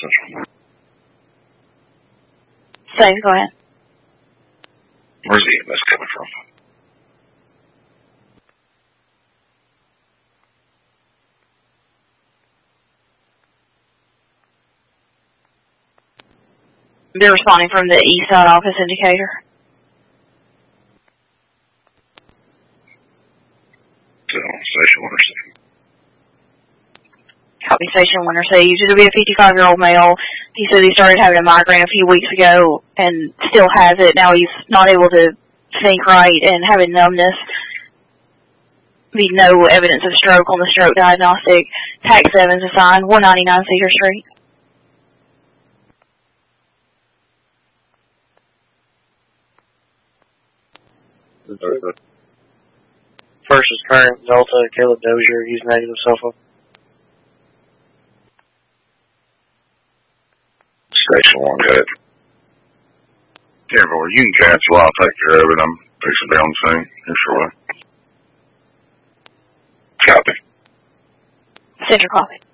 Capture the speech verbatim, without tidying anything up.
Central. Thanks, go ahead. Where's the E M S coming from? They're responding from the east side office indicator. So, Station Winter C. Copy Station Winter C. To be a fifty-five-year-old male. He said he started having a migraine a few weeks ago and still has it. Now he's not able to think right and having numbness. Be no evidence of stroke on the stroke diagnostic. Tax seven's assigned, one ninety-nine Cedar Street. First is current Delta, Caleb Dozier. He's negative cell phone. Station one, go ahead. Yeah, boy, you can cancel. I'll take care of it. I'm fixing to be on the scene. Yes, sure will. Copy. Central copy.